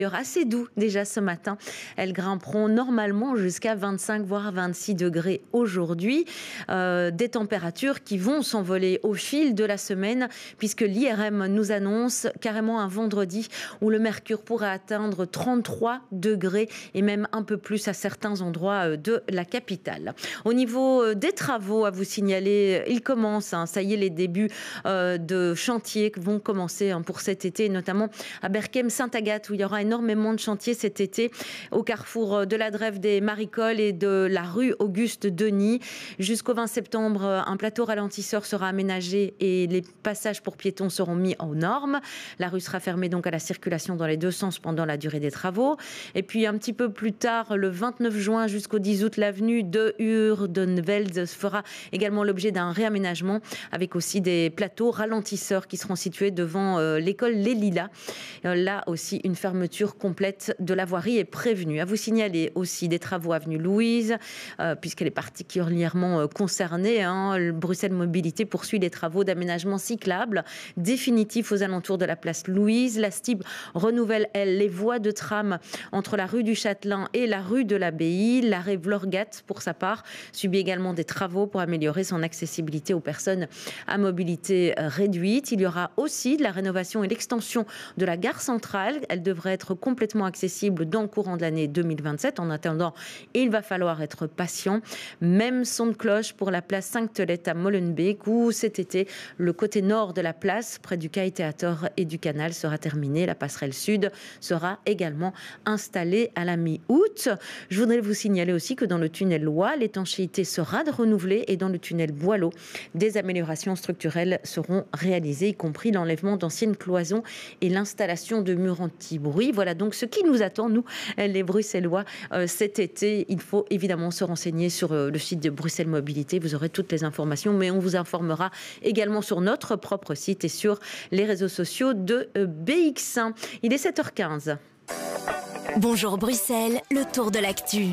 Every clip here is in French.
Assez doux déjà ce matin. Elles grimperont normalement jusqu'à 25 voire 26 degrés aujourd'hui. Des températures qui vont s'envoler au fil de la semaine puisque l'IRM nous annonce carrément un vendredi où le mercure pourrait atteindre 33 degrés et même un peu plus à certains endroits de la capitale. Au niveau des travaux à vous signaler, ils commencent. Ça y est, les débuts de chantiers vont commencer pour cet été, notamment à Berchem-Sainte-Agathe où il y aura énormément de chantiers cet été au carrefour de la Drève des Maricoles et de la rue Auguste-Denis. Jusqu'au 20 septembre, un plateau ralentisseur sera aménagé et les passages pour piétons seront mis aux normes. La rue sera fermée donc à la circulation dans les deux sens pendant la durée des travaux. Et puis un petit peu plus tard, le 29 juin jusqu'au 10 août, l'avenue de Urdenveld fera également l'objet d'un réaménagement avec aussi des plateaux ralentisseurs qui seront situés devant l'école Les Lilas. Là aussi, une fermeture complète de la voirie est prévenue. À vous signaler aussi des travaux avenue Louise, puisqu'elle est particulièrement concernée. Bruxelles Mobilité poursuit les travaux d'aménagement cyclable définitifs aux alentours de la place Louise. La STIB renouvelle, elle, les voies de tram entre la rue du Châtelain et la rue de l'Abbaye. L'arrêt Vlorgat, pour sa part, subit également des travaux pour améliorer son accessibilité aux personnes à mobilité réduite. Il y aura aussi de la rénovation et l'extension de la gare centrale. Elle devrait être complètement accessible dans le courant de l'année 2027. En attendant, il va falloir être patient. Même son de cloche pour la place Sainte-Thelette à Molenbeek, où cet été, le côté nord de la place, près du Kai Theater et du canal, sera terminé. La passerelle sud sera également installée à la mi-août. Je voudrais vous signaler aussi que dans le tunnel Loire, l'étanchéité sera renouvelée et dans le tunnel Boileau, des améliorations structurelles seront réalisées, y compris l'enlèvement d'anciennes cloisons et l'installation de murs anti-bruit. Voilà donc ce qui nous attend, nous, les Bruxellois, cet été. Il faut évidemment se renseigner sur le site de Bruxelles Mobilité. Vous aurez toutes les informations, mais on vous informera également sur notre propre site et sur les réseaux sociaux de BX1. Il est 7h15. Bonjour Bruxelles, le tour de l'actu.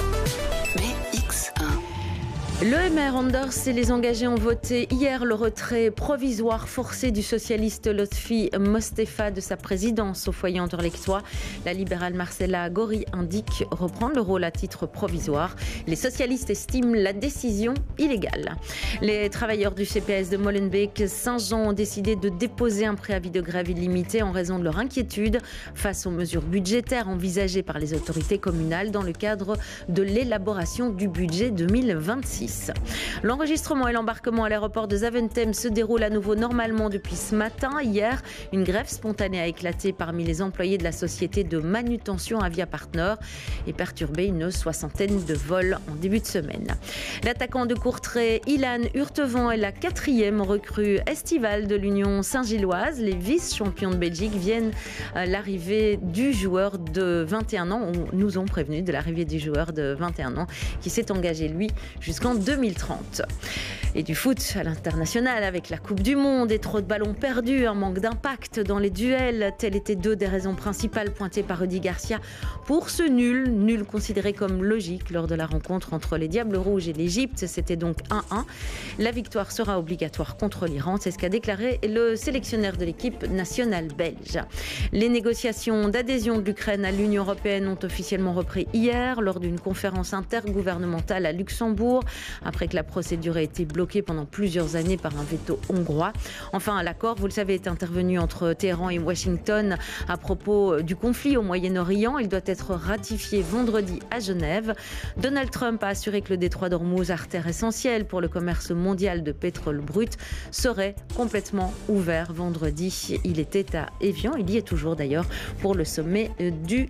Le MR Anders et les engagés ont voté hier le retrait provisoire forcé du socialiste Lotfi Mostefa de sa présidence au foyer anderlechtois. La libérale Marcella Gori indique reprendre le rôle à titre provisoire. Les socialistes estiment la décision illégale. Les travailleurs du CPS de Molenbeek-Saint-Jean ont décidé de déposer un préavis de grève illimité en raison de leur inquiétude face aux mesures budgétaires envisagées par les autorités communales dans le cadre de l'élaboration du budget 2026. L'enregistrement et l'embarquement à l'aéroport de Zaventem se déroulent à nouveau normalement depuis ce matin. Hier, une grève spontanée a éclaté parmi les employés de la société de manutention Avia Partner et perturbé une soixantaine de vols en début de semaine. L'attaquant de Courtrai, Ilan Hurtevent, est la 4e recrue estivale de l'Union Saint-Gilloise. Les vice-champions de Belgique viennent l'arrivée du joueur de 21 ans. Nous ont prévenu de l'arrivée du joueur de 21 ans qui s'est engagé, lui, jusqu'en 2030. Et du foot à l'international avec la Coupe du Monde et trop de ballons perdus, un manque d'impact dans les duels. Telles étaient deux des raisons principales pointées par Rudy Garcia pour ce nul considéré comme logique lors de la rencontre entre les Diables Rouges et l'Égypte. C'était donc 1-1. La victoire sera obligatoire contre l'Iran, c'est ce qu'a déclaré le sélectionneur de l'équipe nationale belge. Les négociations d'adhésion de l'Ukraine à l'Union européenne ont officiellement repris hier lors d'une conférence intergouvernementale à Luxembourg, après que la procédure ait été bloquée pendant plusieurs années par un veto hongrois. Enfin, l'accord, vous le savez, est intervenu entre Téhéran et Washington à propos du conflit au Moyen-Orient. Il doit être ratifié vendredi à Genève. Donald Trump a assuré que le détroit d'Ormuz, artère essentielle pour le commerce mondial de pétrole brut, serait complètement ouvert vendredi. Il était à Évian, il y est toujours d'ailleurs pour le sommet du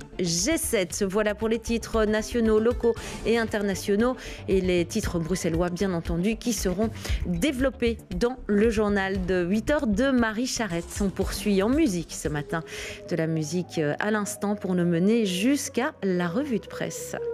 G7. Voilà pour les titres nationaux, locaux et internationaux et les titres bruxellois bien entendu qui seront développés dans le journal de 8h de Marie Charette. On poursuit en musique ce matin, de la musique à l'instant pour nous mener jusqu'à la revue de presse.